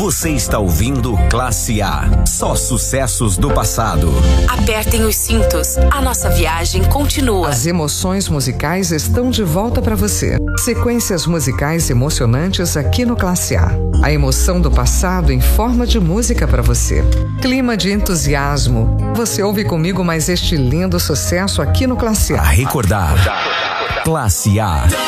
Você está ouvindo Classe A. Só sucessos do passado. Apertem os cintos. A nossa viagem continua. As emoções musicais estão de volta para você. Sequências musicais emocionantes aqui no Classe A. A emoção do passado em forma de música para você. Clima de entusiasmo. Você ouve comigo mais este lindo sucesso aqui no Classe A. A recordar. Classe A.